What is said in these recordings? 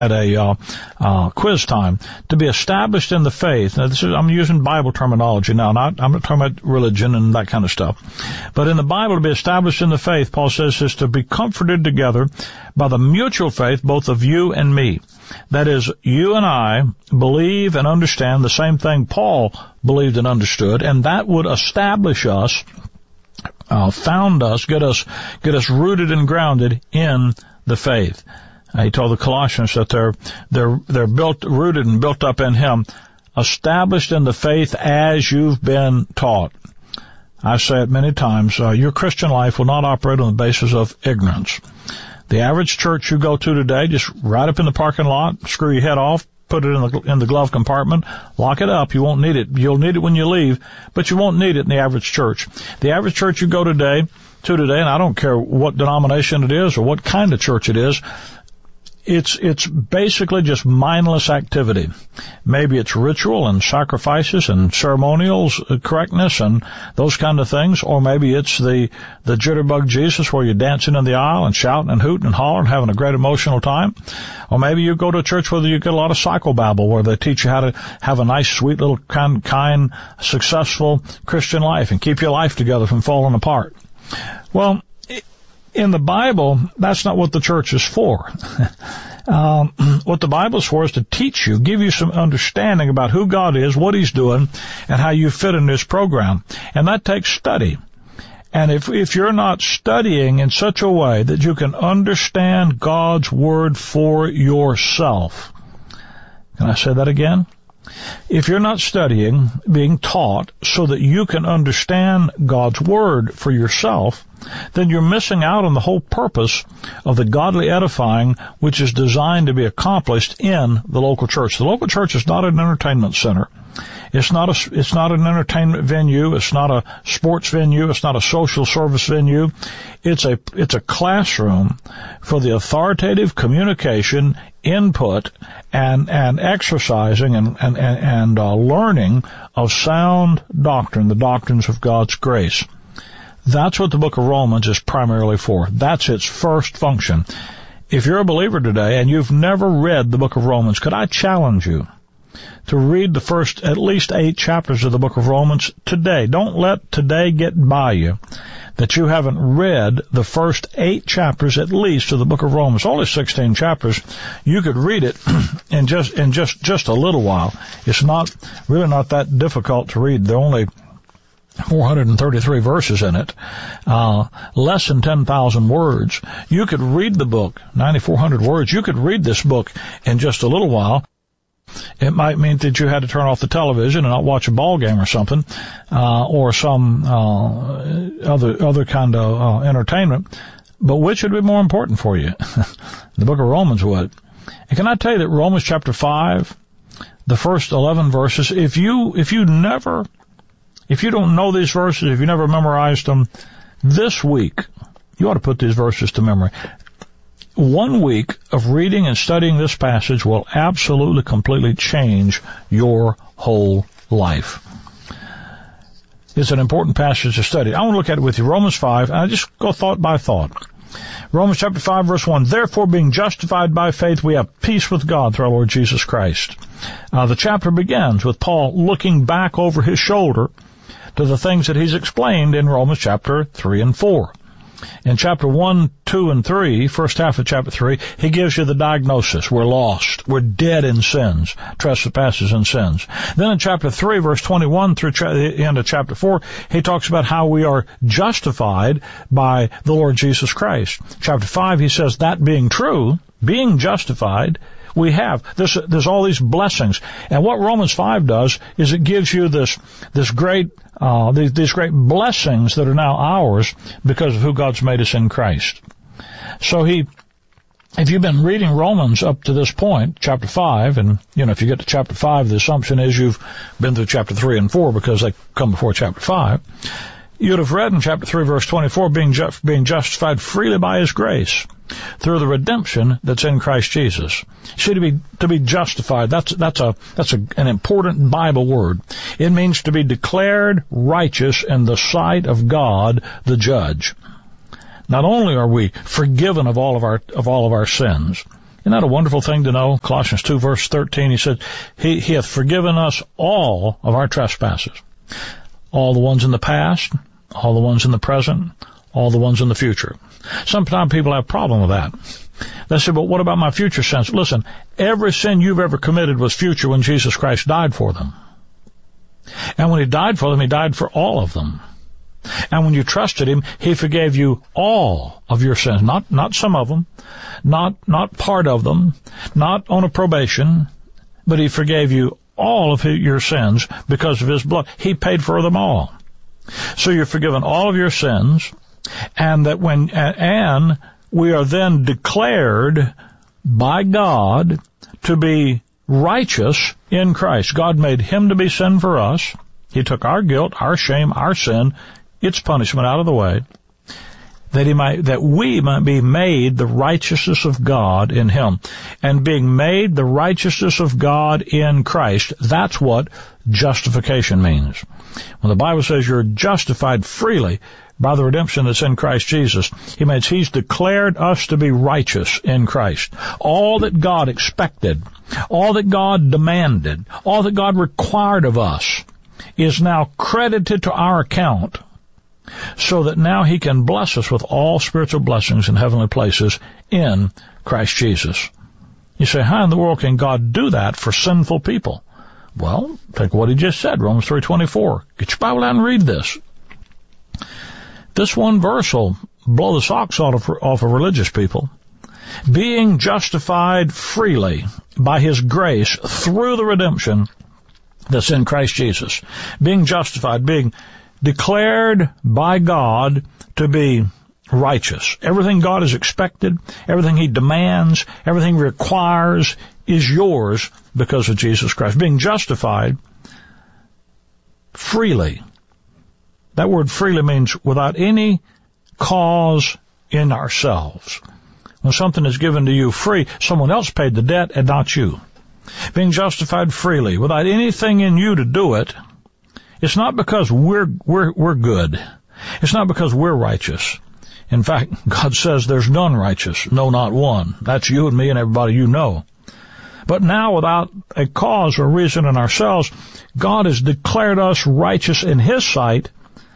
at a quiz time, to be established in the faith. Now, I'm using Bible terminology now. I'm not talking about religion and that kind of stuff. But in the Bible, to be established in the faith, Paul says, is to be comforted together by the mutual faith, both of you and me. That is, you and I believe and understand the same thing Paul believed and understood, and that would establish us, found us, get us rooted and grounded in the faith. He told the Colossians that they're rooted and built up in Him, established in the faith as you've been taught. I say it many times, your Christian life will not operate on the basis of ignorance. The average church you go to today, just right up in the parking lot, screw your head off, put it in the glove compartment, lock it up. You won't need it. You'll need it when you leave, but you won't need it in the average church. The average church you go today, and I don't care what denomination it is or what kind of church it is, it's basically just mindless activity. Maybe it's ritual and sacrifices and ceremonials, correctness and those kind of things, or maybe it's the jitterbug Jesus where you're dancing in the aisle and shouting and hooting and hollering, having a great emotional time. Or maybe you go to a church where you get a lot of psychobabble, where they teach you how to have a nice, sweet little kind, successful Christian life and keep your life together from falling apart. Well, in the Bible, that's not what the church is for. What the Bible is for is to teach you, give you some understanding about who God is, what He's doing, and how you fit in His program. And that takes study. And if you're not studying in such a way that you can understand God's Word for yourself, can I say that again? If you're not studying, being taught, so that you can understand God's Word for yourself, then you're missing out on the whole purpose of the godly edifying which is designed to be accomplished in the local church. The local church is not an entertainment center. It's not an entertainment venue. It's not a sports venue. It's not a social service venue. It's a classroom for the authoritative communication, input, and exercising and learning of sound doctrine, the doctrines of God's grace. That's what the book of Romans is primarily for. That's its first function. If you're a believer today and you've never read the book of Romans, could I challenge you to read the first at least 8 chapters of the book of Romans today? Don't let today get by you that you haven't read the first 8 chapters at least of the book of Romans. Only 16 chapters. You could read it in just a little while. It's really not that difficult to read. There are only 433 verses in it, less than 10,000 words. You could read the book, 9,400 words. You could read this book in just a little while. It might mean that you had to turn off the television and not watch a ball game or something, or some other kind of entertainment. But which would be more important for you? The book of Romans would. And can I tell you that Romans chapter 5, the first 11 verses, if you don't know these verses, if you never memorized them, this week, you ought to put these verses to memory. 1 week of reading and studying this passage will absolutely, completely change your whole life. It's an important passage to study. I want to look at it with you. Romans 5, and I just go thought by thought. Romans chapter 5, verse 1, therefore being justified by faith, we have peace with God through our Lord Jesus Christ. The chapter begins with Paul looking back over his shoulder to the things that he's explained in Romans chapter 3 and 4. In chapter 1, 2, and 3, first half of chapter 3, he gives you the diagnosis. We're lost. We're dead in sins, trespasses and sins. Then in chapter 3, verse 21 through the end of chapter 4, he talks about how we are justified by the Lord Jesus Christ. Chapter 5, he says that being true, being justified, we have. There's all these blessings. And what Romans 5 does is it gives you these great blessings that are now ours because of who God's made us in Christ. So if you've been reading Romans up to this point, chapter 5, and, if you get to chapter 5, the assumption is you've been through chapter 3 and 4 because they come before chapter 5. You'd have read in chapter 3, verse 24, being justified freely by His grace through the redemption that's in Christ Jesus. See, to be justified, that's an important Bible word. It means to be declared righteous in the sight of God, the judge. Not only are we forgiven of all of our sins, Isn't that a wonderful thing to know? Colossians 2 verse 13, he said, He hath forgiven us all of our trespasses. All the ones in the past, all the ones in the present, all the ones in the future. Sometimes people have a problem with that. They say, but what about my future sins? Listen, every sin you've ever committed was future when Jesus Christ died for them. And when he died for them, he died for all of them. And when you trusted him, he forgave you all of your sins. Not some of them, not part of them, not on a probation, but he forgave you all of your sins because of his blood. He paid for them all. So you're forgiven all of your sins, and we are then declared by God to be righteous in Christ. God made him to be sin for us. He took our guilt, our shame, our sin, its punishment out of the way, that we might be made the righteousness of God in him. And being made the righteousness of God in Christ, that's what justification means. When the Bible says you're justified freely by the redemption that's in Christ Jesus, he means he's declared us to be righteous in Christ. All that God expected, all that God demanded, all that God required of us is now credited to our account, so that now he can bless us with all spiritual blessings in heavenly places in Christ Jesus. You say, how in the world can God do that for sinful people? Well, take what he just said, Romans 3:24. Get your Bible out and read this. This one verse will blow the socks off of religious people. Being justified freely by his grace through the redemption that's in Christ Jesus. Being justified, being declared by God to be righteous. Everything God has expected, everything he demands, everything he requires is yours because of Jesus Christ. Being justified freely. That word freely means without any cause in ourselves. When something is given to you free, someone else paid the debt and not you. Being justified freely, without anything in you to do it. It's not because we're good. It's not because we're righteous. In fact, God says there's none righteous, no, not one. That's you and me and everybody you know. But now, without a cause or reason in ourselves, God has declared us righteous in his sight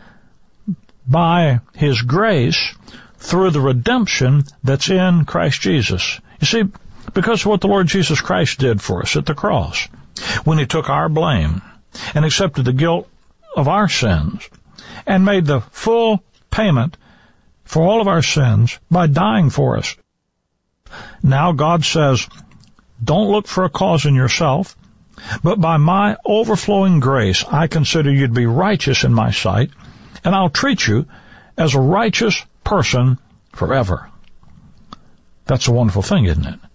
by his grace through the redemption that's in Christ Jesus. You see, because of what the Lord Jesus Christ did for us at the cross, when he took our blame and accepted the guilt of our sins and made the full payment for all of our sins by dying for us. Now God says, don't look for a cause in yourself, but by my overflowing grace, I consider you to be righteous in my sight, and I'll treat you as a righteous person forever. That's a wonderful thing, isn't it?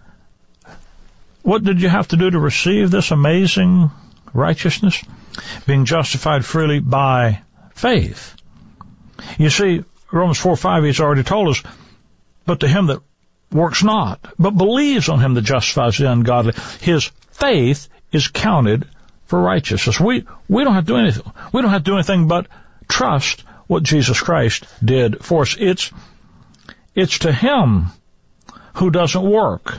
What did you have to do to receive this amazing righteousness? Being justified freely by faith. You see, Romans 4:5, he's already told us, but to him that works not, but believes on him that justifies the ungodly, his faith is counted for righteousness. We don't have to do anything. We don't have to do anything but trust what Jesus Christ did for us. It's to him who doesn't work.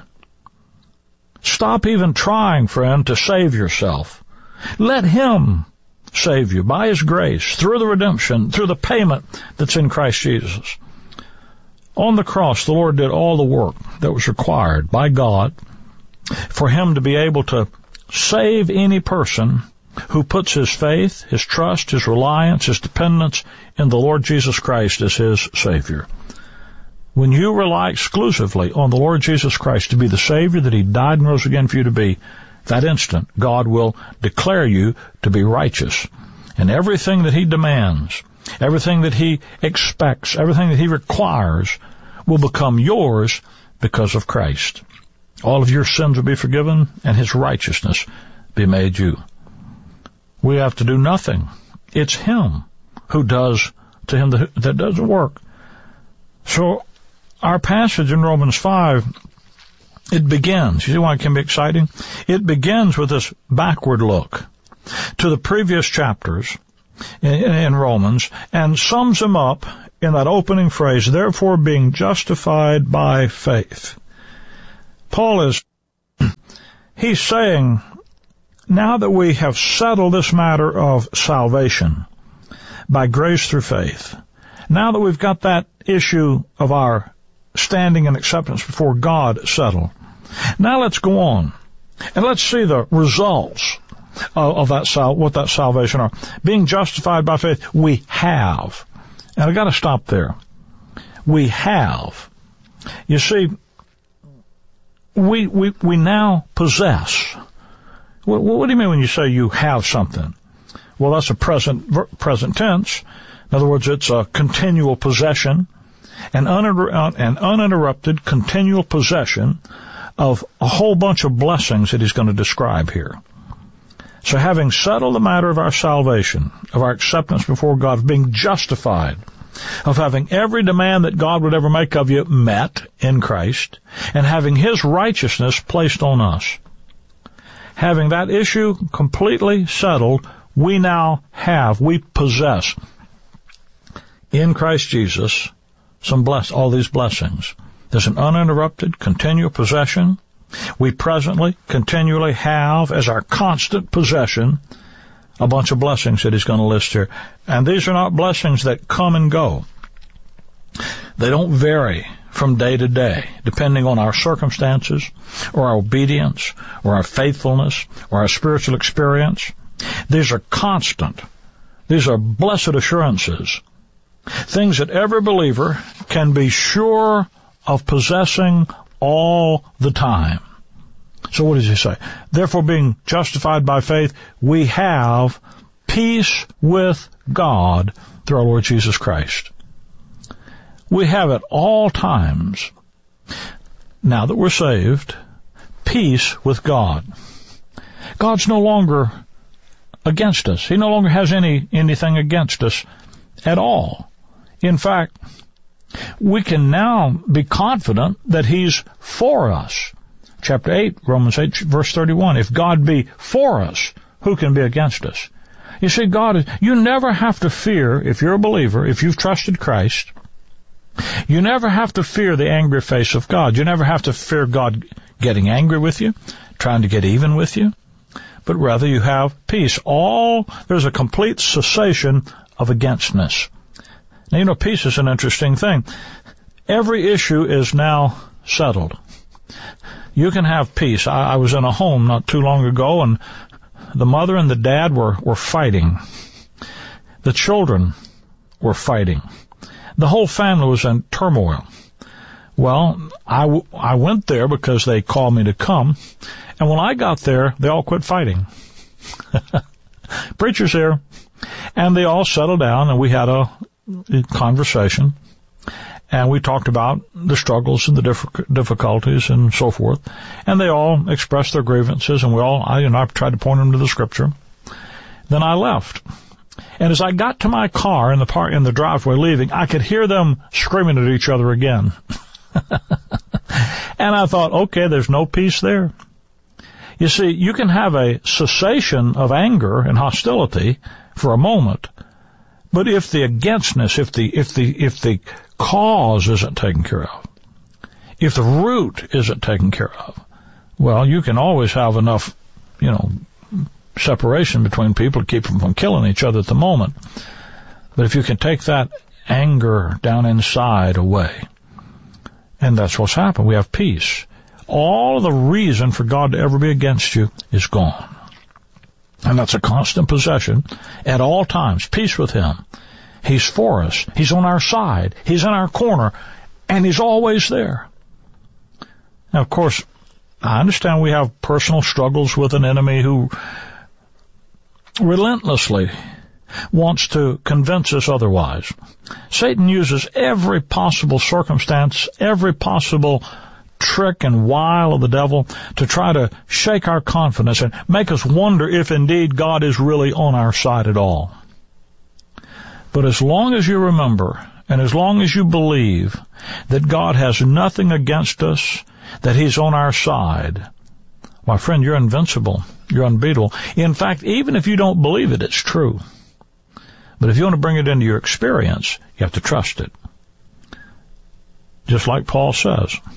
Stop even trying, friend, to save yourself. Let him save you by his grace, through the redemption, through the payment that's in Christ Jesus. On the cross, the Lord did all the work that was required by God for him to be able to save any person who puts his faith, his trust, his reliance, his dependence in the Lord Jesus Christ as his Savior. When you rely exclusively on the Lord Jesus Christ to be the Savior that he died and rose again for you to be, that instant, God will declare you to be righteous. And everything that he demands, everything that he expects, everything that he requires will become yours because of Christ. All of your sins will be forgiven and his righteousness be made you. We have to do nothing. It's him who does, to him that does the work. So our passage in Romans 5, it begins, you see why it can be exciting? It begins with this backward look to the previous chapters in Romans and sums them up in that opening phrase, therefore being justified by faith. Paul he's saying, now that we have settled this matter of salvation by grace through faith, now that we've got that issue of our standing and acceptance before God settled, now let's go on and let's see the results of that what that salvation are. Being justified by faith, we have. And I've got to stop there. We have. You see, we now possess. What do you mean when you say you have something? Well, that's a present tense. In other words, it's a continual possession, an uninterrupted continual possession of a whole bunch of blessings that he's going to describe here. So having settled the matter of our salvation, of our acceptance before God, of being justified, of having every demand that God would ever make of you met in Christ, and having his righteousness placed on us, having that issue completely settled, we possess in Christ Jesus all these blessings. There's an uninterrupted, continual possession. We presently, continually have as our constant possession a bunch of blessings that he's going to list here. And these are not blessings that come and go. They don't vary from day to day, depending on our circumstances, or our obedience, or our faithfulness, or our spiritual experience. These are constant. These are blessed assurances. Things that every believer can be sure of possessing all the time. So what does he say? Therefore, being justified by faith, we have peace with God through our Lord Jesus Christ. We have at all times, now that we're saved, peace with God. God's no longer against us. He no longer has anything against us at all. In fact, we can now be confident that he's for us. Chapter 8, Romans 8, verse 31. If God be for us, who can be against us? You see, you never have to fear, if you're a believer, if you've trusted Christ, you never have to fear the angry face of God. You never have to fear God getting angry with you, trying to get even with you, but rather you have peace. There's a complete cessation of againstness. Now, peace is an interesting thing. Every issue is now settled. You can have peace. I was in a home not too long ago, and the mother and the dad were fighting. The children were fighting. The whole family was in turmoil. Well, I went there because they called me to come, and when I got there, they all quit fighting. Preacher's here. And they all settled down, and we had a conversation, and we talked about the struggles and the difficulties and so forth, and they all expressed their grievances, and I tried to point them to the Scripture. Then I left, and as I got to my car in the driveway leaving, I could hear them screaming at each other again. And I thought, okay, there's no peace there. You see, you can have a cessation of anger and hostility for a moment, but if the againstness, if the cause isn't taken care of, if the root isn't taken care of, well, you can always have enough, separation between people to keep them from killing each other at the moment. But if you can take that anger down inside away, and that's what's happened, we have peace. All of the reason for God to ever be against you is gone. And that's a constant possession at all times. Peace with him. He's for us. He's on our side. He's in our corner. And he's always there. Now, of course, I understand we have personal struggles with an enemy who relentlessly wants to convince us otherwise. Satan uses every possible circumstance, every possible trick and wile of the devil to try to shake our confidence and make us wonder if indeed God is really on our side at all. But as long as you remember and as long as you believe that God has nothing against us, that he's on our side, my friend, you're invincible. You're unbeatable. In fact, even if you don't believe it, it's true. But if you want to bring it into your experience, you have to trust it. Just like Paul says,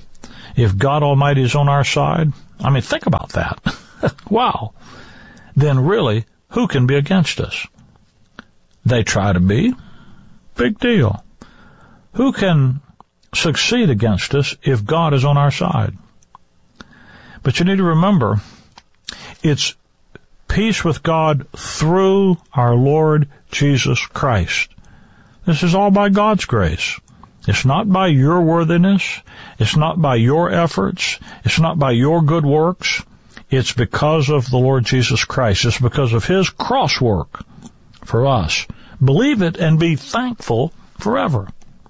if God Almighty is on our side, I mean, think about that. Wow. Then really, who can be against us? They try to be. Big deal. Who can succeed against us if God is on our side? But you need to remember, it's peace with God through our Lord Jesus Christ. This is all by God's grace. It's not by your worthiness. It's not by your efforts. It's not by your good works. It's because of the Lord Jesus Christ. It's because of His cross work for us. Believe it and be thankful forever.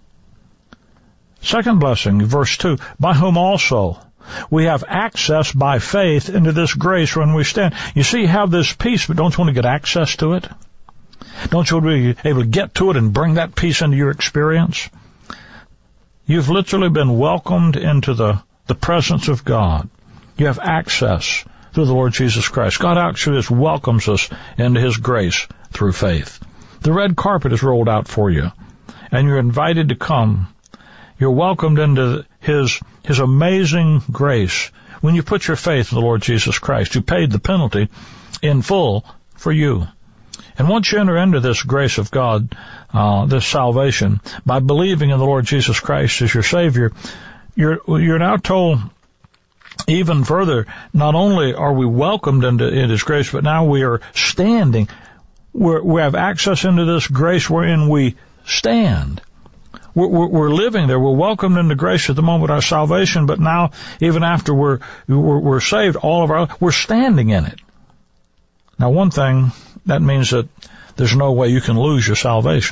Second blessing, verse 2, by whom also we have access by faith into this grace when we stand. You see, you have this peace, but don't you want to get access to it? Don't you want to be able to get to it and bring that peace into your experience? You've literally been welcomed into the presence of God. You have access through the Lord Jesus Christ. God actually just welcomes us into His grace through faith. The red carpet is rolled out for you, and you're invited to come. You're welcomed into His amazing grace when you put your faith in the Lord Jesus Christ, who paid the penalty in full for you. And once you enter into this grace of God, this salvation, by believing in the Lord Jesus Christ as your Savior, you're now told even further, not only are we welcomed into His grace, but now we are standing. We have access into this grace wherein we stand. We're living there. We're welcomed into grace at the moment of our salvation, but now, even after we're saved, we're standing in it. Now, one thing, that means that there's no way you can lose your salvation.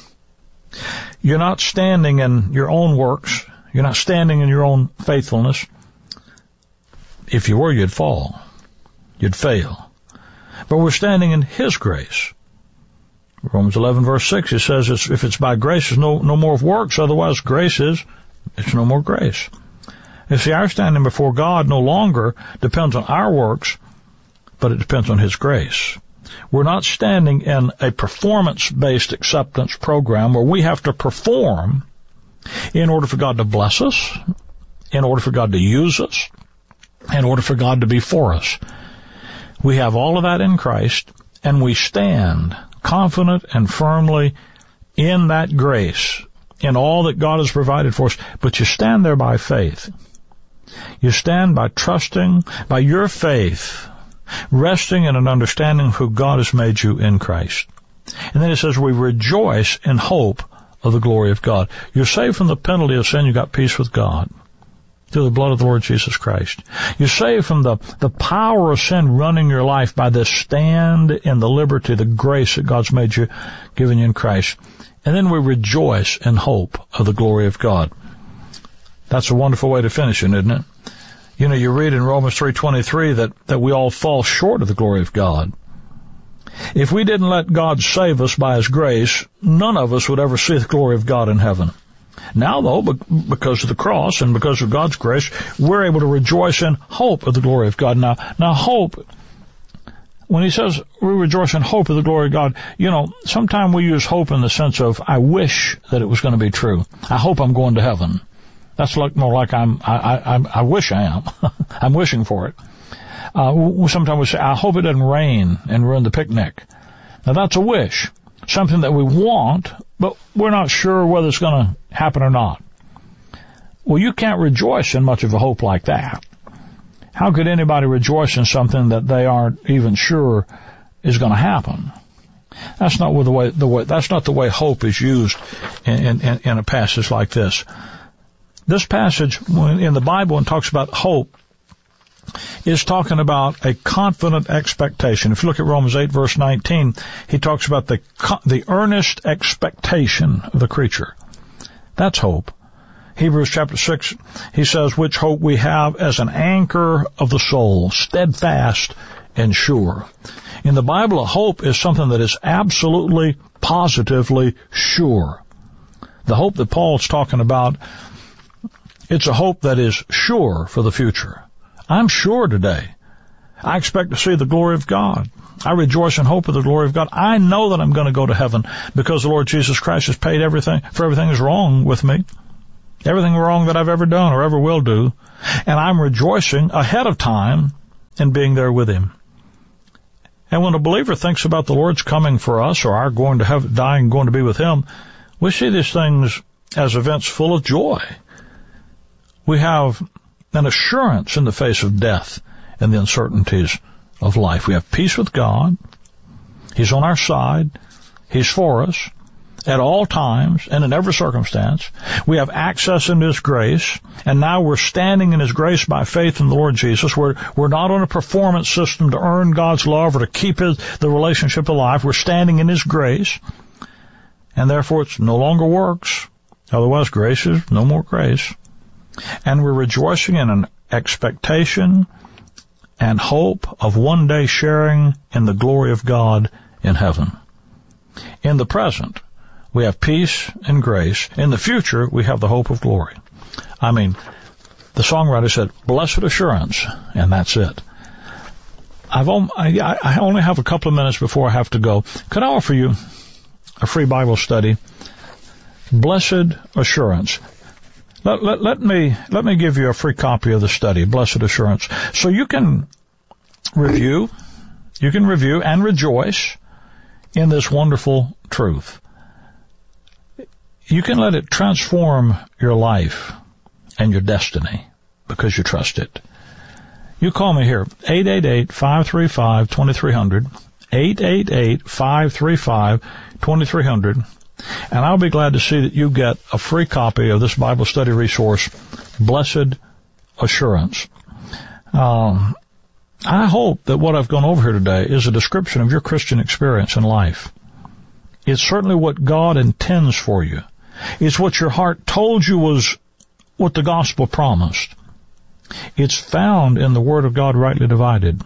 You're not standing in your own works. You're not standing in your own faithfulness. If you were, you'd fall. You'd fail. But we're standing in His grace. Romans 11, verse 6, it says, if it's by grace, there's no more of works. Otherwise, it's no more grace. You see, our standing before God no longer depends on our works, but it depends on His grace. We're not standing in a performance-based acceptance program where we have to perform in order for God to bless us, in order for God to use us, in order for God to be for us. We have all of that in Christ, and we stand confident and firmly in that grace, in all that God has provided for us. But you stand there by faith. You stand by trusting, by your faith, resting in an understanding of who God has made you in Christ. And then it says, we rejoice in hope of the glory of God. You're saved from the penalty of sin. You got peace with God through the blood of the Lord Jesus Christ. You're saved from the power of sin running your life by this stand in the liberty, the grace that God's made you, given you in Christ. And then we rejoice in hope of the glory of God. That's a wonderful way to finish it, isn't it? You know, you read in Romans 3:23 that we all fall short of the glory of God. If we didn't let God save us by His grace, none of us would ever see the glory of God in heaven. Now, though, because of the cross and because of God's grace, we're able to rejoice in hope of the glory of God. Now hope, when he says we rejoice in hope of the glory of God, you know, sometimes we use hope in the sense of, I wish that it was going to be true. I hope I'm going to heaven. That's more like I wish I am. I'm wishing for it. Sometimes we say, I hope it doesn't rain and ruin the picnic. Now that's a wish. Something that we want, but we're not sure whether it's going to happen or not. Well, you can't rejoice in much of a hope like that. How could anybody rejoice in something that they aren't even sure is going to happen? That's not that's not the way hope is used in a passage like this. This passage in the Bible, when it talks about hope, is talking about a confident expectation. If you look at Romans 8, verse 19, he talks about the earnest expectation of the creature. That's hope. Hebrews chapter 6, he says, which hope we have as an anchor of the soul, steadfast and sure. In the Bible, a hope is something that is absolutely, positively sure. The hope that Paul's talking about, it's a hope that is sure for the future. I'm sure today. I expect to see the glory of God. I rejoice in hope of the glory of God. I know that I'm going to go to heaven because the Lord Jesus Christ has paid everything for everything that's wrong with me. everything wrong that I've ever done or ever will do, and I'm rejoicing ahead of time in being there with him. And when a believer thinks about the Lord's coming for us or our going to have dying and going to be with him, we see these things as events full of joy. We have an assurance in the face of death and the uncertainties of life. We have peace with God. He's on our side. He's for us at all times and in every circumstance. We have access into his grace, and now we're standing in his grace by faith in the Lord Jesus. We're not on a performance system to earn God's love or to keep the relationship alive. We're standing in his grace, and therefore it's no longer works. Otherwise, grace is no more grace. And we're rejoicing in an expectation and hope of one day sharing in the glory of God in heaven. In the present, we have peace and grace. In the future, we have the hope of glory. I mean, the songwriter said, blessed assurance, and that's it. I only have a couple of minutes before I have to go. Could I offer you a free Bible study? Blessed assurance. Let me give you a free copy of the study, Blessed Assurance, so you can review and rejoice in this wonderful truth. You can let it transform your life and your destiny because you trust it. You call me here, 888-535-2300, 888-535-2300, and I'll be glad to see that you get a free copy of this Bible study resource, Blessed Assurance. I hope that what I've gone over here today is a description of your Christian experience in life. It's certainly what God intends for you. It's what your heart told you was what the gospel promised. It's found in the Word of God rightly divided.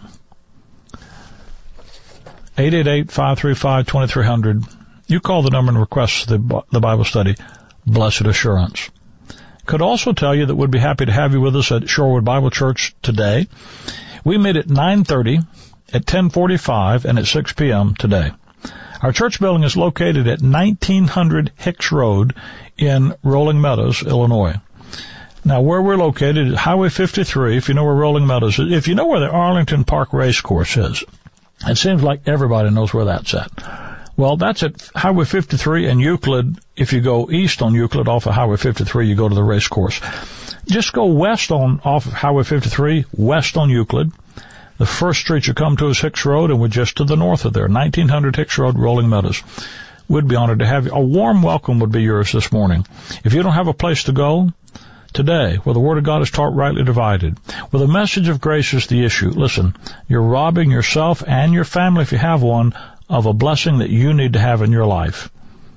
888-535-2300. You call the number and request the Bible study, Blessed Assurance. Could also tell you that we'd be happy to have you with us at Shorewood Bible Church today. We meet at 9:30, at 10:45, and at 6 p.m. today. Our church building is located at 1900 Hicks Road in Rolling Meadows, Illinois. Now, where we're located is Highway 53, if you know where Rolling Meadows is. If you know where the Arlington Park Race Course is, it seems like everybody knows where that's at. Well, that's at Highway 53 and Euclid. If you go east on Euclid off of Highway 53, you go to the race course. Just go west off of Highway 53, west on Euclid. The first street you come to is Hicks Road, and we're just to the north of there, 1900 Hicks Road, Rolling Meadows. We'd be honored to have you. A warm welcome would be yours this morning. If you don't have a place to go today, where the Word of God is taught rightly divided, where the message of grace is the issue, listen, you're robbing yourself and your family, if you have one, of a blessing that you need to have in your life.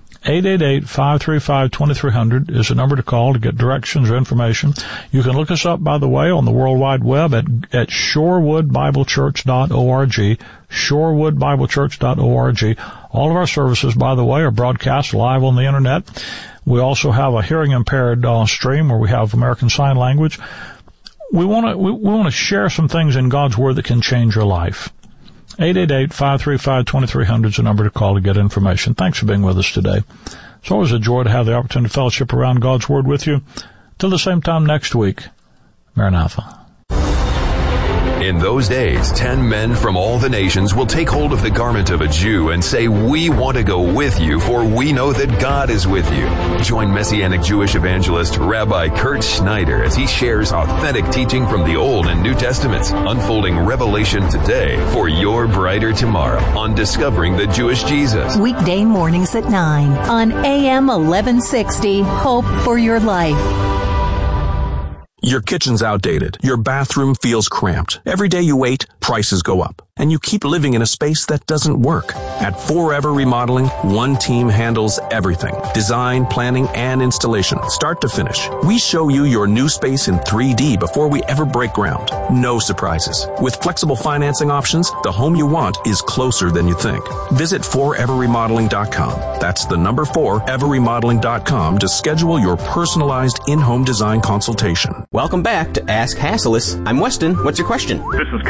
888-535-2300 is the number to call to get directions or information. You can look us up, by the way, on the World Wide Web at shorewoodbiblechurch.org, shorewoodbiblechurch.org. All of our services, by the way, are broadcast live on the Internet. We also have a hearing impaired stream where we have American Sign Language. We want to share some things in God's Word that can change your life. 888-535-2300 is the number to call to get information. Thanks for being with us today. It's always a joy to have the opportunity to fellowship around God's Word with you. Till the same time next week, Maranatha. In those days, 10 men from all the nations will take hold of the garment of a Jew and say, "We want to go with you, for we know that God is with you." Join Messianic Jewish evangelist Rabbi Kurt Schneider as he shares authentic teaching from the Old and New Testaments, unfolding revelation today for your brighter tomorrow on Discovering the Jewish Jesus. Weekday mornings at 9 on AM 1160, Hope for Your Life. Your kitchen's outdated. Your bathroom feels cramped. Every day you wait, prices go up. And you keep living in a space that doesn't work. At Forever Remodeling, one team handles everything. Design, planning, and installation, start to finish. We show you your new space in 3D before we ever break ground. No surprises. With flexible financing options, the home you want is closer than you think. Visit foreverremodeling.com. That's the number 4everremodeling.com to schedule your personalized in-home design consultation. Welcome back to Ask Hasselus. I'm Weston. What's your question? This is Captain Big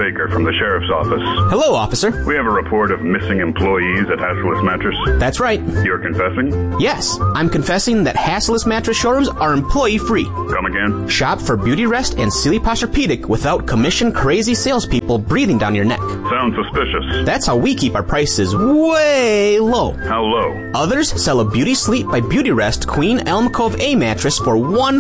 Baker from the Sheriff's Office. Hello, officer. We have a report of missing employees at Hassellus Mattress. That's right. You're confessing? Yes, I'm confessing that Hassellus Mattress showrooms are employee-free. Come again? Shop for Beauty Rest and Sealy Posturepedic without commission-crazy salespeople breathing down your neck. Sounds suspicious. That's how we keep our prices way low. How low? Others sell a Beauty Sleep by Beauty Rest Queen Elm Cove A mattress for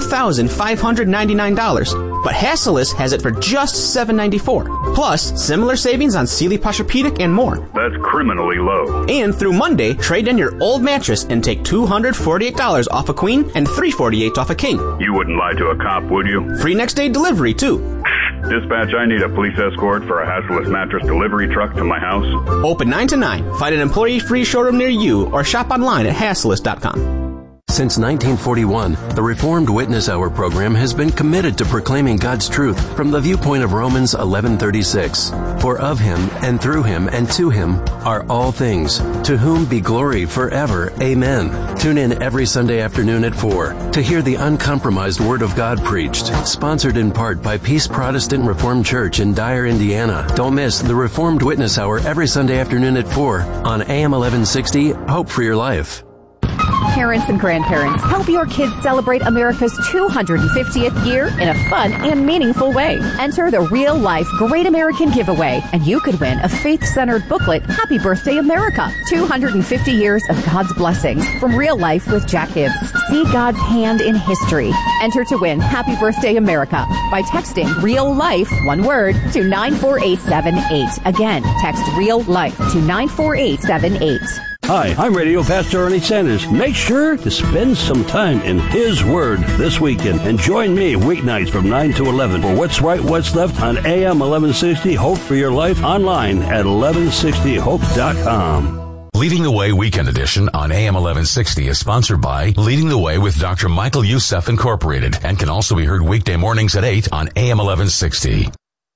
$1,599. But Hassellus has it for just $794. Plus, similar savings on Sealy Posturepedic and more. That's criminally low. And through Monday, trade in your old mattress and take $248 off a queen and $348 off a king. You wouldn't lie to a cop, would you? Free next day delivery, too. Dispatch, I need a police escort for a Hassellus Mattress delivery truck to my house. Open 9 to 9. Find an employee-free showroom near you or shop online at Hassellus.com. Since 1941, the Reformed Witness Hour program has been committed to proclaiming God's truth from the viewpoint of Romans 11:36. For of him, and through him, and to him are all things, to whom be glory forever. Amen. Tune in every Sunday afternoon at 4 to hear the uncompromised Word of God preached, sponsored in part by Peace Protestant Reformed Church in Dyer, Indiana. Don't miss the Reformed Witness Hour every Sunday afternoon at 4 on AM 1160, Hope for Your Life. Parents and grandparents, help your kids celebrate America's 250th year in a fun and meaningful way. Enter the Real Life Great American Giveaway, and you could win a faith-centered booklet, Happy Birthday America, 250 years of God's blessings from Real Life with Jack Hibbs. See God's hand in history. Enter to win Happy Birthday America by texting Real Life, one word, to 94878. Again, text Real Life to 94878. Hi, I'm Radio Pastor Ernie Sanders. Make sure to spend some time in His Word this weekend and join me weeknights from 9 to 11 for What's Right, What's Left on AM 1160 Hope for Your Life, online at 1160hope.com. Leading the Way Weekend Edition on AM 1160 is sponsored by Leading the Way with Dr. Michael Youssef Incorporated and can also be heard weekday mornings at 8 on AM 1160.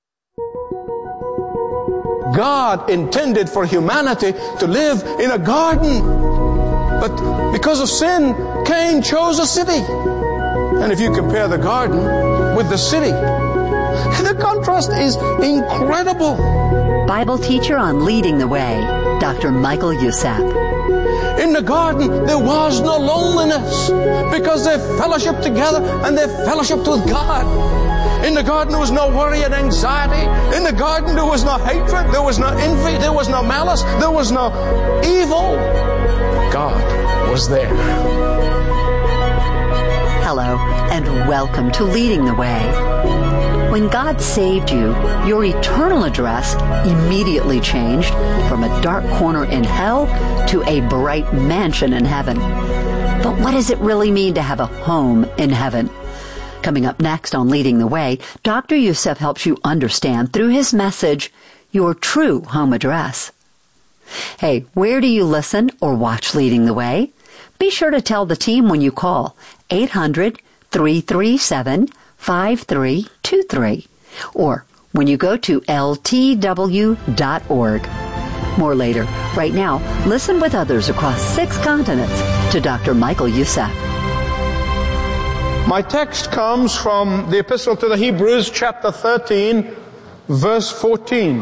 God intended for humanity to live in a garden. But because of sin, Cain chose a city. And if you compare the garden with the city, the contrast is incredible. Bible teacher on Leading the Way, Dr. Michael Youssef. In the garden, there was no loneliness because they fellowshiped together and they fellowshiped with God. In the garden, there was no worry and anxiety. In the garden, there was no hatred. There was no envy. There was no malice. There was no evil. God was there. Hello, and welcome to Leading the Way. When God saved you, your eternal address immediately changed from a dark corner in hell to a bright mansion in heaven. But what does it really mean to have a home in heaven? Coming up next on Leading the Way, Dr. Youssef helps you understand through his message your true home address. Hey, where do you listen or watch Leading the Way? Be sure to tell the team when you call 800-337-5323 or when you go to ltw.org. More later. Right now, listen with others across 6 continents to Dr. Michael Youssef. My text comes from the Epistle to the Hebrews, chapter 13, verse 14.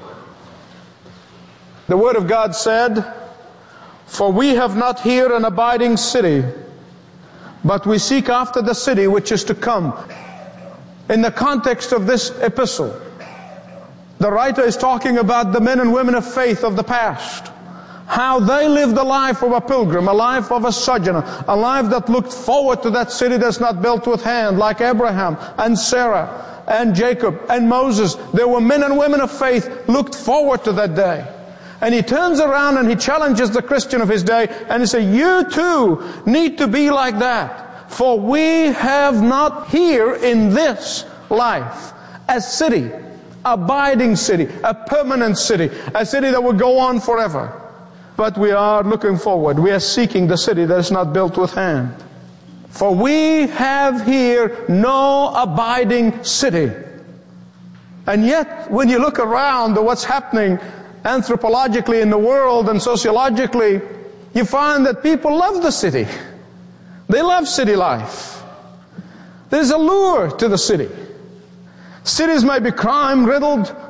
The Word of God said, "For we have not here an abiding city, but we seek after the city which is to come." In the context of this epistle, the writer is talking about the men and women of faith of the past. How they lived a life of a pilgrim, a life of a sojourner, a life that looked forward to that city that's not built with hand, like Abraham and Sarah and Jacob and Moses. There were men and women of faith looked forward to that day. And he turns around and he challenges the Christian of his day and he says, you too need to be like that. For we have not here in this life a city, abiding city, a permanent city, a city that will go on forever. But we are looking forward. We are seeking the city that is not built with hand. For we have here no abiding city. And yet, when you look around at what's happening anthropologically in the world and sociologically, you find that people love the city. They love city life. There's a lure to the city. Cities may be crime-riddled,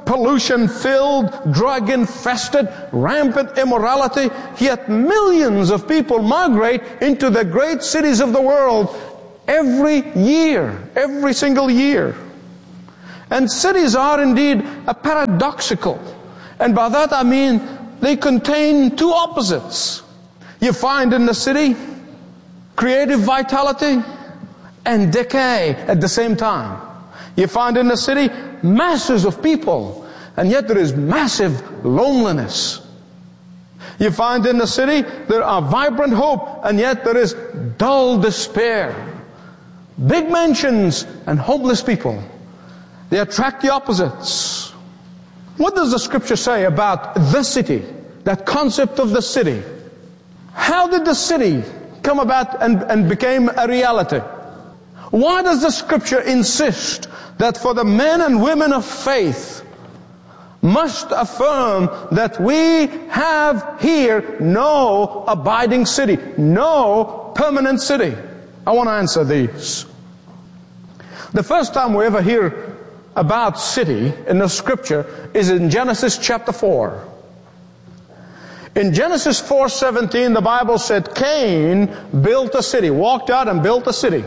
pollution-filled, drug-infested, rampant immorality, yet millions of people migrate into the great cities of the world every year, every single year. And cities are indeed a paradoxical. And by that I mean they contain two opposites. You find in the city creative vitality and decay at the same time. You find in the city masses of people, and yet there is massive loneliness. You find in the city there are vibrant hope, and yet there is dull despair. Big mansions and homeless people. They attract the opposites. What does the scripture say about the city? That concept of the city. How did the city come about and became a reality? Why does the scripture insist that for the men and women of faith must affirm that we have here no abiding city, no permanent city? I want to answer these. The first time we ever hear about city in the scripture is in Genesis chapter 4. In Genesis 4:17, the Bible said Cain built a city, walked out and built a city.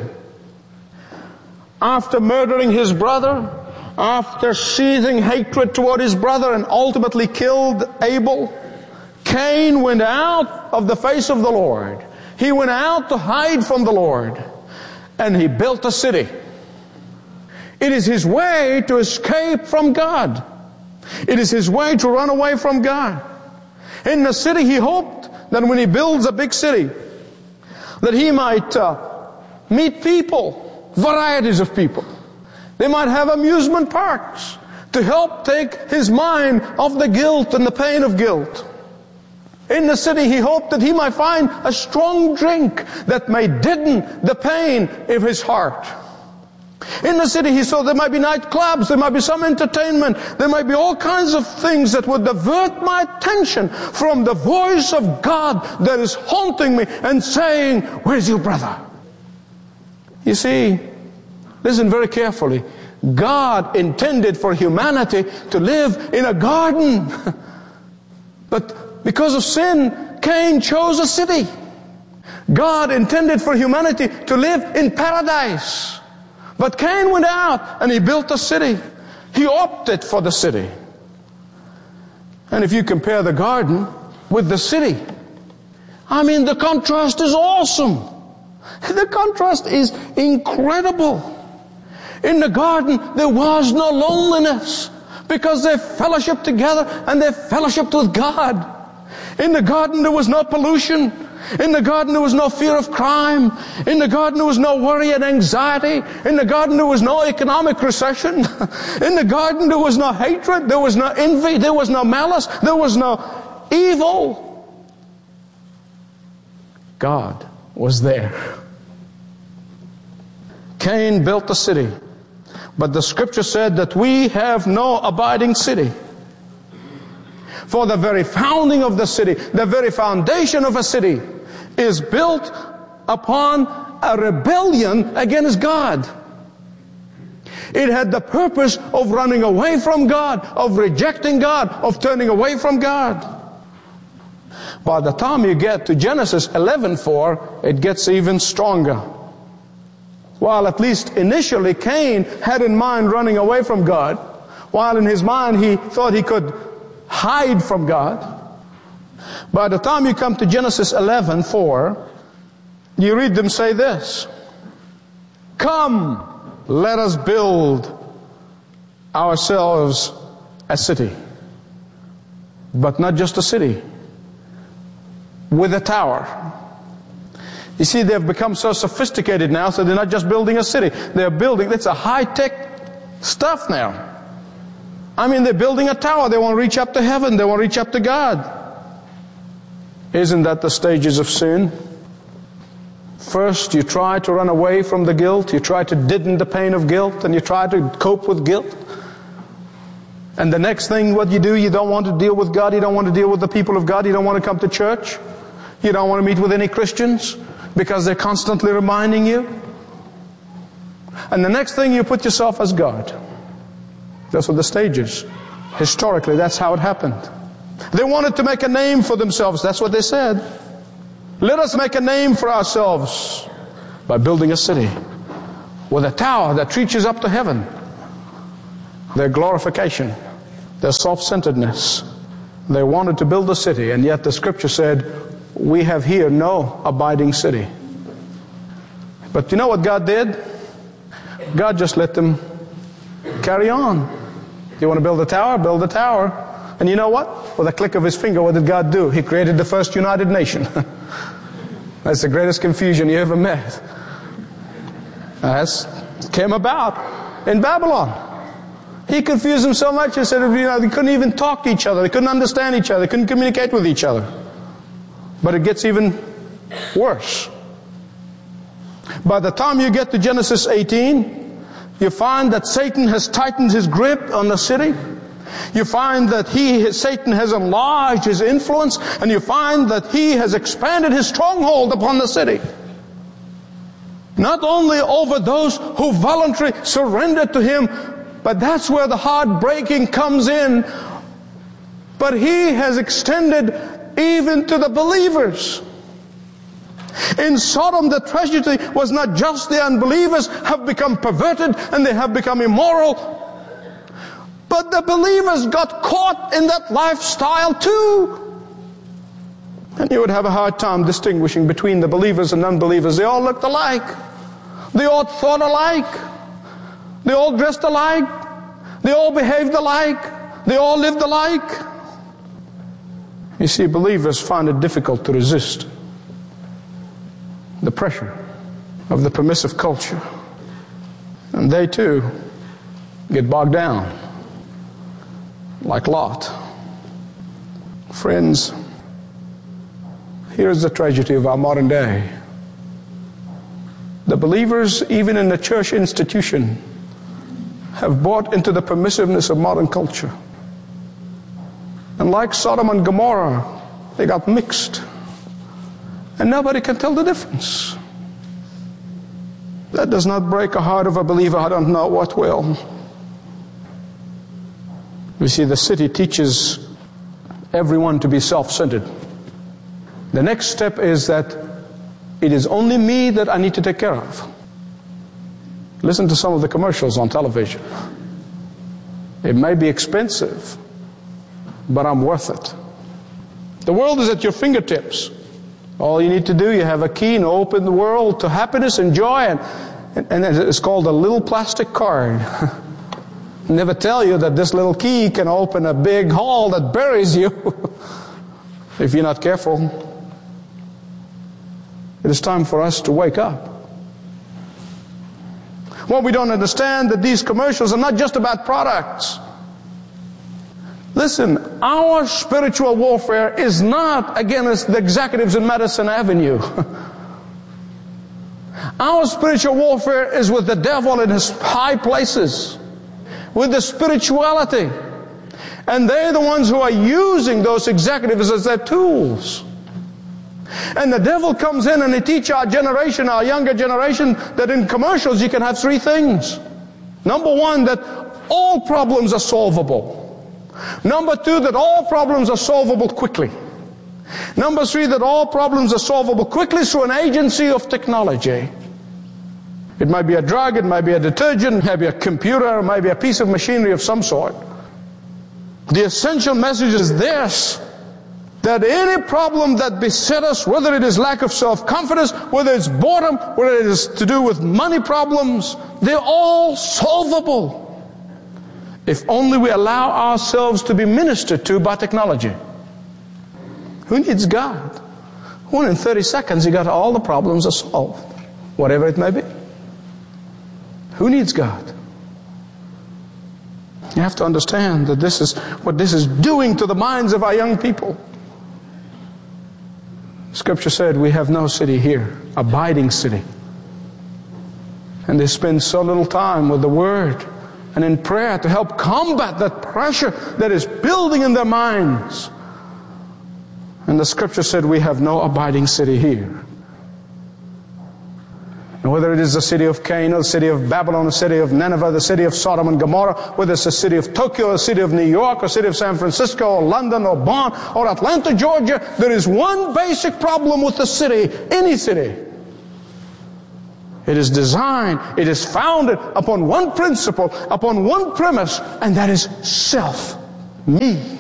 After murdering his brother, after seething hatred toward his brother and ultimately killed Abel, Cain went out of the face of the Lord. He went out to hide from the Lord, and he built a city. It is his way to escape from God. It is his way to run away from God. In the city, he hoped that when he builds a big city, that he might meet people, varieties of people. They might have amusement parks to help take his mind off the guilt and the pain of guilt. In the city, he hoped that he might find a strong drink that may deaden the pain of his heart. In the city, he saw there might be nightclubs, there might be some entertainment, there might be all kinds of things that would divert my attention from the voice of God that is haunting me and saying, "Where's your brother?" You see, listen very carefully. God intended for humanity to live in a garden. But because of sin, Cain chose a city. God intended for humanity to live in paradise. But Cain went out and he built a city. He opted for the city. And if you compare the garden with the city, I mean, the contrast is awesome. The contrast is incredible. In the garden, there was no loneliness because they fellowshiped together and they fellowshiped with God. In the garden, there was no pollution. In the garden, there was no fear of crime. In the garden, there was no worry and anxiety. In the garden, there was no economic recession. In the garden, there was no hatred. There was no envy. There was no malice. There was no evil. God was there. Cain built a city. But the scripture said that we have no abiding city. For the very founding of the city, the very foundation of a city, is built upon a rebellion against God. It had the purpose of running away from God, of rejecting God, of turning away from God. By the time you get to Genesis 11:4, it gets even stronger. While at least initially Cain had in mind running away from God, while in his mind he thought he could hide from God, by the time you come to Genesis 11:4, you read them say this: "Come, let us build ourselves a city." But not just a city, with a tower. You see, they've become so sophisticated now, so they're not just building a city. They're building, it's a high-tech stuff now. I mean, they're building a tower. They want to reach up to heaven. They want to reach up to God. Isn't that the stages of sin? First, you try to run away from the guilt. You try to deaden the pain of guilt, and you try to cope with guilt. And the next thing, what you do, you don't want to deal with God. You don't want to deal with the people of God. You don't want to come to church. You don't want to meet with any Christians because they're constantly reminding you. And the next thing, you put yourself as God. Those are the stages Historically, that's how it happened. They wanted to make a name for themselves. That's what they said. Let us make a name for ourselves by building a city with a tower that reaches up to heaven. Their glorification, their self-centeredness. They wanted to build a city, and yet the scripture said, we have here no abiding city. But you know what God did? God just let them carry on. You want to build a tower? Build a tower. And you know what? With a click of his finger, what did God do? He created the first United Nation. That's the greatest confusion you ever met. That came about in Babylon. He confused them so much, he said, they couldn't even talk to each other. They couldn't understand each other. They couldn't communicate with each other. But it gets even worse. By the time you get to Genesis 18, you find that Satan has tightened his grip on the city. You find that Satan has enlarged his influence, and you find that he has expanded his stronghold upon the city. Not only over those who voluntarily surrendered to him, but that's where the heartbreaking comes in. But he has extended even to the believers. In Sodom, the tragedy was not just the unbelievers have become perverted and they have become immoral, but the believers got caught in that lifestyle too. And you would have a hard time distinguishing between the believers and unbelievers. They all looked alike. They all thought alike. They all dressed alike. They all behaved alike. They all lived alike. You see, believers find it difficult to resist the pressure of the permissive culture. And they too get bogged down like Lot. Friends, here's the tragedy of our modern day. The believers, even in the church institution, have bought into the permissiveness of modern culture. And like Sodom and Gomorrah, they got mixed. And nobody can tell the difference. That does not break a heart of a believer. I don't know what will. You see, the city teaches everyone to be self-centered. The next step is that it is only me that I need to take care of. Listen to some of the commercials on television. It may be expensive, but I'm worth it. The world is at your fingertips. All you need to do, you have a key and open the world to happiness and joy, and it's called a little plastic card. Never tell you that this little key can open a big hole that buries you if you're not careful. It is time for us to wake up. Well, we don't understand that these commercials are not just about products. Listen, our spiritual warfare is not against the executives in Madison Avenue. Our spiritual warfare is with the devil in his high places, with the spirituality. And they're the ones who are using those executives as their tools. And the devil comes in and he teaches our generation, our younger generation, that in commercials you can have three things. Number one, that all problems are solvable. Number two, that all problems are solvable quickly. Number three, that all problems are solvable quickly through an agency of technology. It might be a drug, it might be a detergent, it might be a computer, it might be a piece of machinery of some sort. The essential message is this: that any problem that beset us, whether it is lack of self-confidence, whether it's boredom, whether it is to do with money problems, they're all solvable if only we allow ourselves to be ministered to by technology. Who needs God? Well, in 30 seconds you got all the problems are solved, whatever it may be. Who needs God? You have to understand that this is what this is doing to the minds of our young people. Scripture said we have no city here, abiding city. And they spend so little time with the Word and in prayer to help combat that pressure that is building in their minds. And the Scripture said we have no abiding city here. And whether it is the city of Cain, or the city of Babylon, the city of Nineveh, the city of Sodom and Gomorrah, whether it's the city of Tokyo, or the city of New York, or the city of San Francisco, or London, or Bonn, or Atlanta, Georgia, there is one basic problem with the city, any city. It is designed, it is founded upon one principle, upon one premise, and that is self, me.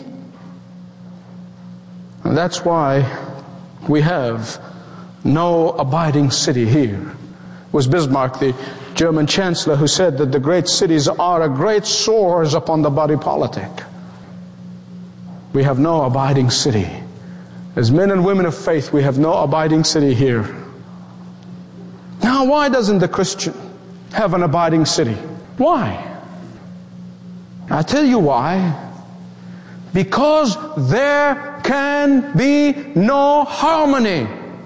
And that's why we have no abiding city here. It was Bismarck, the German chancellor, who said that the great cities are a great sores upon the body politic. We have no abiding city. As men and women of faith, we have no abiding city here. Now, why doesn't the Christian have an abiding city? Why? I tell you why. Because there can be no harmony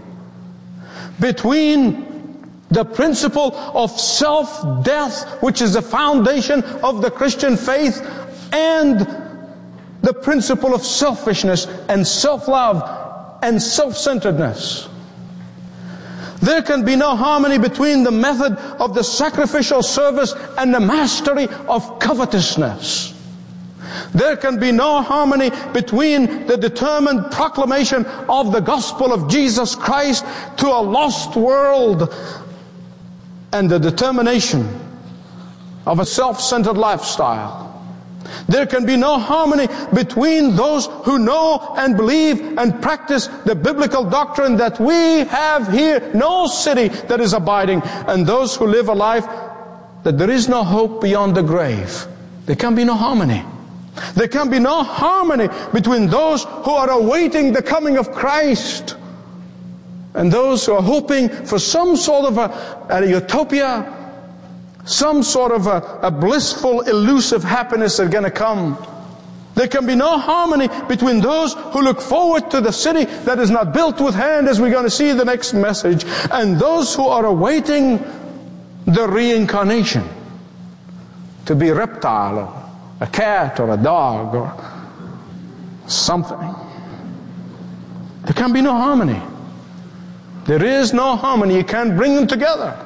between the principle of self-death, which is the foundation of the Christian faith, and the principle of selfishness and self-love and self-centeredness. There can be no harmony between the method of the sacrificial service and the mastery of covetousness. There can be no harmony between the determined proclamation of the gospel of Jesus Christ to a lost world and the determination of a self-centered lifestyle. There can be no harmony between those who know and believe and practice the biblical doctrine that we have here no city that is abiding, and those who live a life that there is no hope beyond the grave. There can be no harmony. There can be no harmony between those who are awaiting the coming of Christ and those who are hoping for some sort of a utopia, some sort of a blissful, elusive happiness that's going to come. There can be no harmony between those who look forward to the city that is not built with hand, as we're going to see in the next message, and those who are awaiting the reincarnation to be a reptile or a cat or a dog or something. There can be no harmony. There is no harmony. You can't bring them together.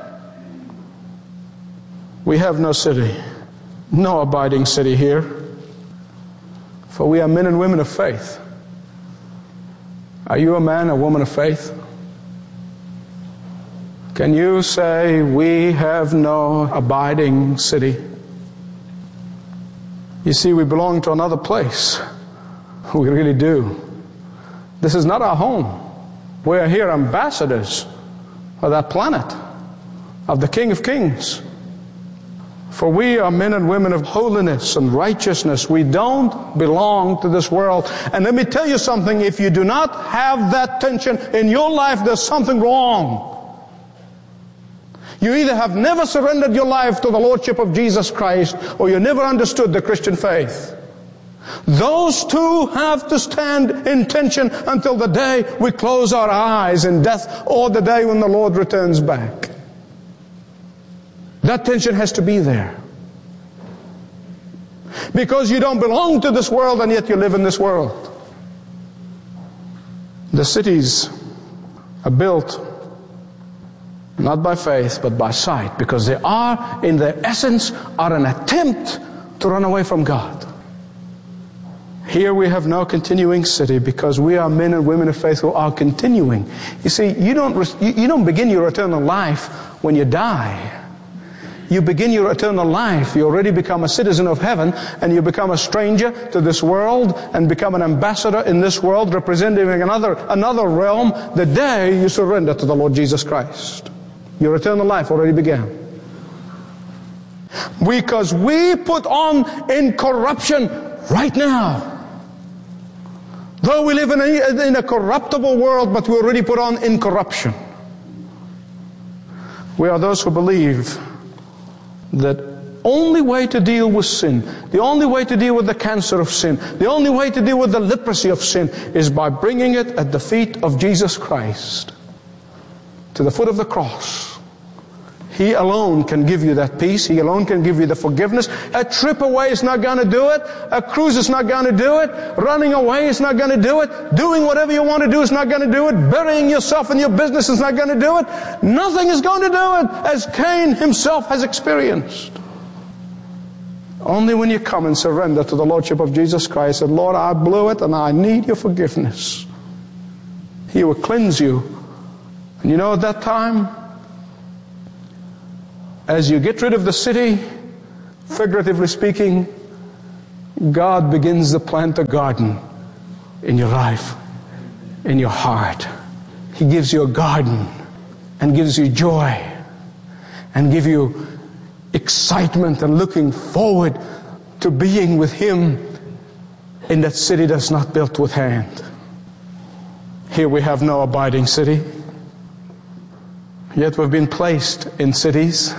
We have no city, no abiding city here, for we are men and women of faith. Are you a man or woman of faith? Can you say, we have no abiding city? You see, we belong to another place. We really do. This is not our home. We are here ambassadors of that planet, of the King of Kings. For we are men and women of holiness and righteousness. We don't belong to this world. And let me tell you something, if you do not have that tension in your life, there's something wrong. You either have never surrendered your life to the Lordship of Jesus Christ, or you never understood the Christian faith. Those two have to stand in tension until the day we close our eyes in death, or the day when the Lord returns back. That tension has to be there. Because you don't belong to this world, and yet you live in this world. The cities are built not by faith, but by sight, because they are, in their essence, are an attempt to run away from God. Here we have no continuing city, because we are men and women of faith who are continuing. You see, you don't begin your eternal life when you die. You begin your eternal life. You already become a citizen of heaven, and you become a stranger to this world and become an ambassador in this world, representing another realm the day you surrender to the Lord Jesus Christ. Your eternal life already began. Because we put on incorruption right now. Though we live in a corruptible world, but we already put on incorruption. We are those who believe that only way to deal with sin, the only way to deal with the cancer of sin, the only way to deal with the leprosy of sin is by bringing it at the feet of Jesus Christ, to the foot of the cross. He alone can give you that peace. He alone can give you the forgiveness. A trip away is not going to do it. A cruise is not going to do it. Running away is not going to do it. Doing whatever you want to do is not going to do it. Burying yourself in your business is not going to do it. Nothing is going to do it, as Cain himself has experienced. Only when you come and surrender to the Lordship of Jesus Christ and, Lord, I blew it and I need your forgiveness, He will cleanse you. And you know, at that time, as you get rid of the city, figuratively speaking, God begins to plant a garden in your life, in your heart. He gives you a garden and gives you joy and gives you excitement and looking forward to being with Him in that city that's not built with hand. Here we have no abiding city, yet we've been placed in cities.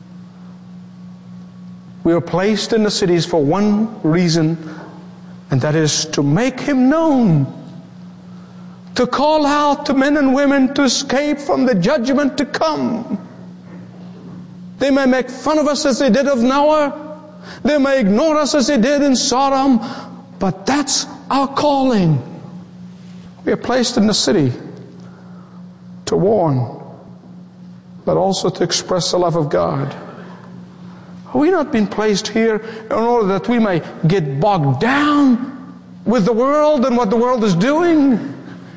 We are placed in the cities for one reason, and that is to make Him known, to call out to men and women to escape from the judgment to come. They may make fun of us as they did of Noah. They may ignore us as they did in Sodom, but that's our calling. We are placed in the city to warn, but also to express the love of God. Are we not been placed here in order that we may get bogged down with the world and what the world is doing?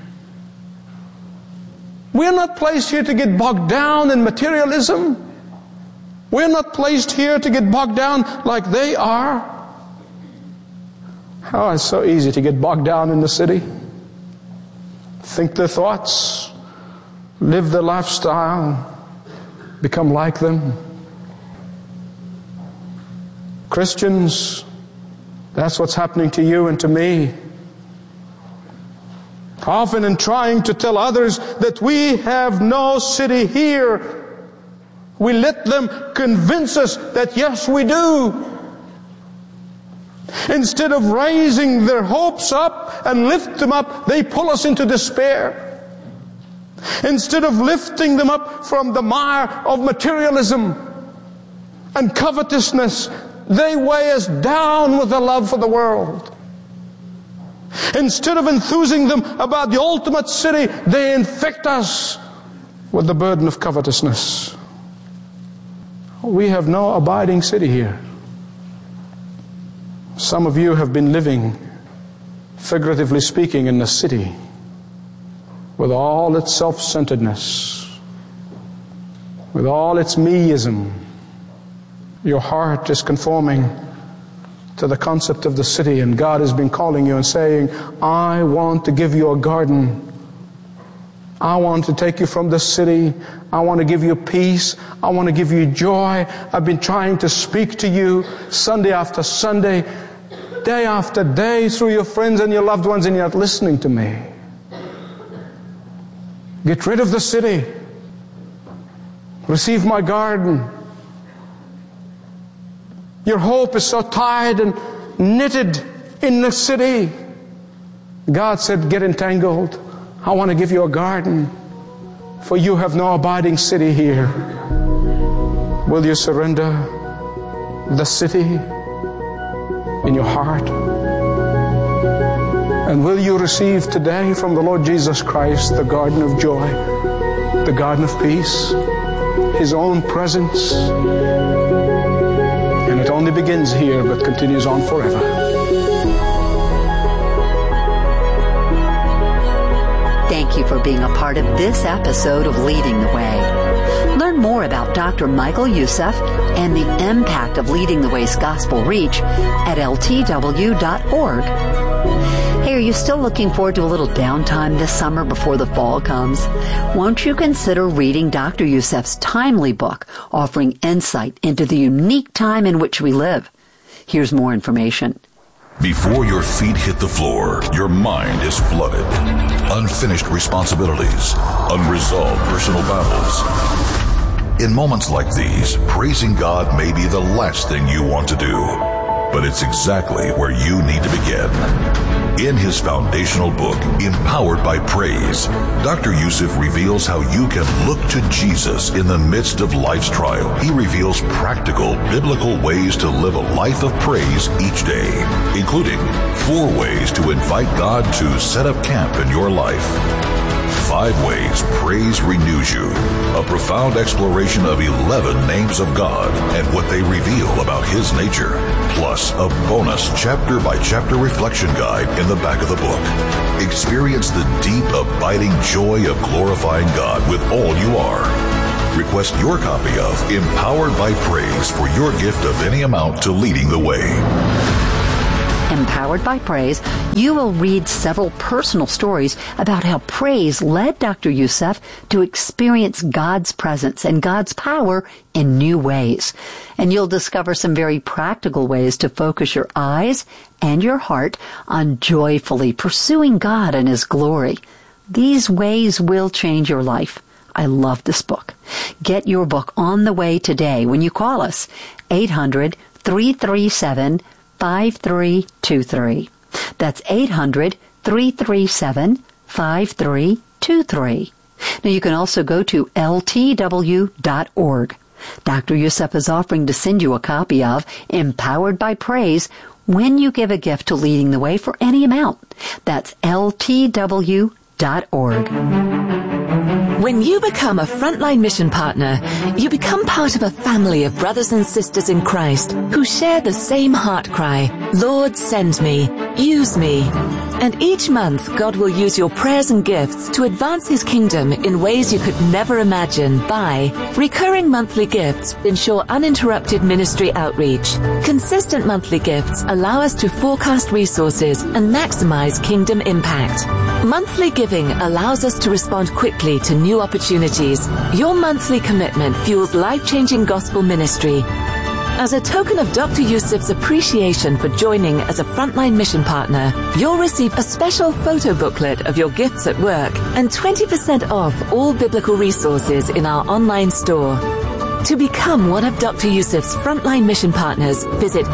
We are not placed here to get bogged down in materialism. We're not placed here to get bogged down like they are. Oh, it's so easy to get bogged down in the city. Think their thoughts, live their lifestyle, become like them. Christians, that's what's happening to you and to me. Often in trying to tell others that we have no city here, we let them convince us that yes, we do. Instead of raising their hopes up and lift them up, they pull us into despair. Instead of lifting them up from the mire of materialism and covetousness, they weigh us down with a love for the world. Instead of enthusing them about the ultimate city, they infect us with the burden of covetousness. We have no abiding city here. Some of you have been living, figuratively speaking, in the city with all its self-centeredness, with all its meism. Your heart is conforming to the concept of the city, and God has been calling you and saying, I want to give you a garden. I want to take you from the city. I want to give you peace. I want to give you joy. I've been trying to speak to you Sunday after Sunday, day after day through your friends and your loved ones, and you're not listening to me. Get rid of the city. Receive my garden. Your hope is so tied and knitted in the city. God said, get entangled. I want to give you a garden, for you have no abiding city here. Will you surrender the city in your heart? And will you receive today from the Lord Jesus Christ the garden of joy, the garden of peace, His own presence? And it only begins here but continues on forever. Thank you for being a part of this episode of Leading the Way. Learn more about Dr. Michael Youssef and the impact of Leading the Way's gospel reach at ltw.org. Hey, are you still looking forward to a little downtime this summer before the fall comes? Won't you consider reading Dr. Youssef's timely book, offering insight into the unique time in which we live? Here's more information. Before your feet hit the floor, your mind is flooded. Unfinished responsibilities, unresolved personal battles. In moments like these, praising God may be the last thing you want to do, but it's exactly where you need to begin. In his foundational book, Empowered by Praise, Dr. Youssef reveals how you can look to Jesus in the midst of life's trial. He reveals practical, biblical ways to live a life of praise each day, including 4 ways to invite God to set up camp in your life. 5 ways praise renews you. A profound exploration of 11 names of God and what they reveal about His nature. Plus, a bonus chapter-by-chapter reflection guide in the back of the book. Experience the deep, abiding joy of glorifying God with all you are. Request your copy of Empowered by Praise for your gift of any amount to Leading the Way. Empowered by Praise, you will read several personal stories about how praise led Dr. Youssef to experience God's presence and God's power in new ways. And you'll discover some very practical ways to focus your eyes and your heart on joyfully pursuing God and His glory. These ways will change your life. I love this book. Get your book on the way today when you call us 800-337-5323. That's 800-337-5323. Now you can also go to ltw.org. Dr. Youssef is offering to send you a copy of Empowered by Praise when you give a gift to Leading the Way for any amount. That's ltw.org. When you become a Frontline Mission Partner, you become part of a family of brothers and sisters in Christ who share the same heart cry, Lord, send me, use me. And each month, God will use your prayers and gifts to advance His kingdom in ways you could never imagine by recurring monthly gifts ensure uninterrupted ministry outreach. Consistent monthly gifts allow us to forecast resources and maximize kingdom impact. Monthly giving allows us to respond quickly to new opportunities. Your monthly commitment fuels life-changing gospel ministry. As a token of Dr. Youssef's appreciation for joining as a Frontline Mission Partner, you'll receive a special photo booklet of your gifts at work and 20% off all biblical resources in our online store. To become one of Dr. Youssef's Frontline Mission Partners, visit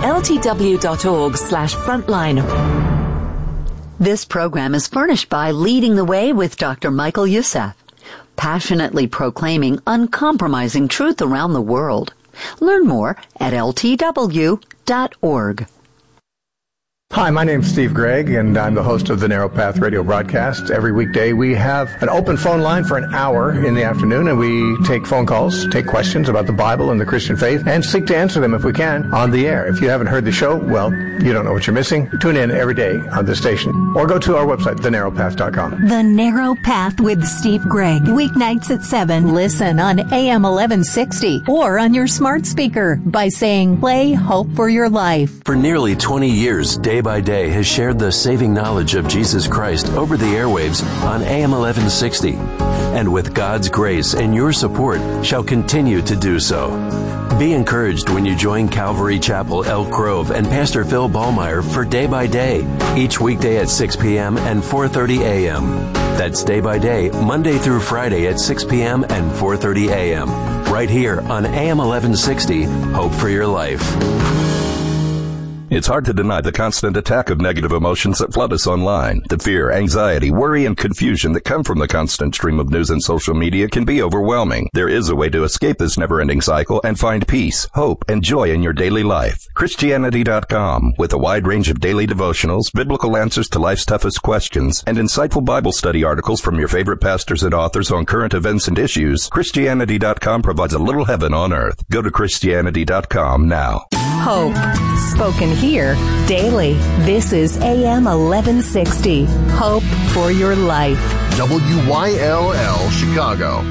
ltw.org/frontline. This program is furnished by Leading the Way with Dr. Michael Youssef, passionately proclaiming uncompromising truth around the world. Learn more at ltw.org. Hi, my name's Steve Gregg, and I'm the host of the Narrow Path radio broadcast. Every weekday we have an open phone line for an hour in the afternoon, and we take phone calls, take questions about the Bible and the Christian faith, and seek to answer them if we can on the air. If you haven't heard the show, well, you don't know what you're missing. Tune in every day on the station, or go to our website, thenarrowpath.com. The Narrow Path with Steve Gregg, weeknights at 7. Listen on AM 1160 or on your smart speaker by saying, play Hope for Your Life. For nearly 20 years, Day by Day has shared the saving knowledge of Jesus Christ over the airwaves on AM 1160, and with God's grace and your support shall continue to do so. Be encouraged when you join Calvary Chapel, Elk Grove, and Pastor Phil Ballmeyer for Day by Day, each weekday at 6 p.m. and 4:30 a.m. That's Day by Day, Monday through Friday at 6 p.m. and 4:30 a.m. right here on AM 1160, Hope for Your Life. It's hard to deny the constant attack of negative emotions that flood us online. The fear, anxiety, worry, and confusion that come from the constant stream of news and social media can be overwhelming. There is a way to escape this never-ending cycle and find peace, hope, and joy in your daily life. Christianity.com, with a wide range of daily devotionals, biblical answers to life's toughest questions, and insightful Bible study articles from your favorite pastors and authors on current events and issues, Christianity.com provides a little heaven on earth. Go to Christianity.com now. Hope, spoken here daily. This is AM 1160. Hope for Your Life. WYLL Chicago.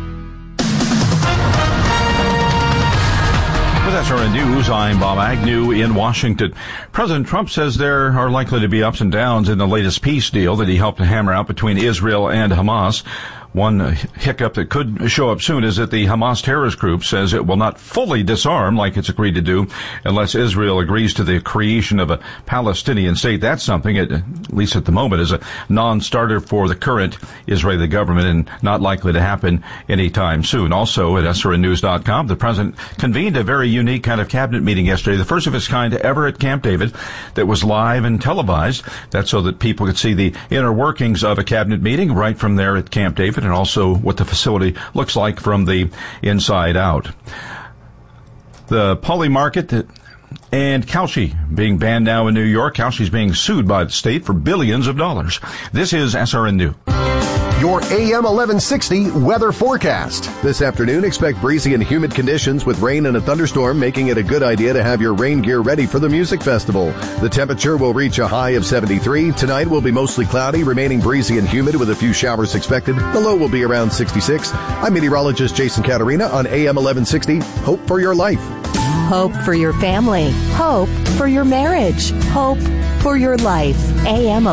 With SRN News, I'm Bob Agnew in Washington. President Trump says there are likely to be ups and downs in the latest peace deal that he helped hammer out between Israel and Hamas. One hiccup that could show up soon is that the Hamas terrorist group says it will not fully disarm like it's agreed to do unless Israel agrees to the creation of a Palestinian state. That's something, at least at the moment, is a non-starter for the current Israeli government and not likely to happen anytime soon. Also at SRNnews.com, the president convened a very unique kind of cabinet meeting yesterday, the first of its kind ever at Camp David, that was live and televised. That's so that people could see the inner workings of a cabinet meeting right from there at Camp David, and also what the facility looks like from the inside out. The Poly Market and Kalshi being banned now in New York. Kalshi's being sued by the state for billions of dollars. This is SRN News. Your AM 1160 weather forecast. This afternoon, expect breezy and humid conditions with rain and a thunderstorm, making it a good idea to have your rain gear ready for the music festival. The temperature will reach a high of 73. Tonight will be mostly cloudy, remaining breezy and humid with a few showers expected. The low will be around 66. I'm meteorologist Jason Caterina on AM 1160. Hope for your life. Hope for your family. Hope for your marriage. Hope for your life. AM